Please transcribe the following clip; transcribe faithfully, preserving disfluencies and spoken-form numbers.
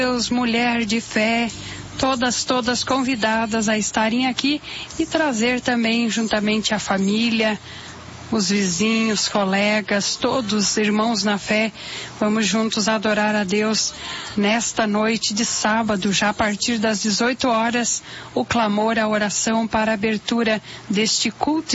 Deus, mulher de fé, todas, todas convidadas a estarem aqui e trazer também juntamente a família, os vizinhos, colegas, todos irmãos na fé. Vamos juntos adorar a Deus nesta noite de sábado, já a partir das dezoito horas, o clamor, a oração para a abertura deste culto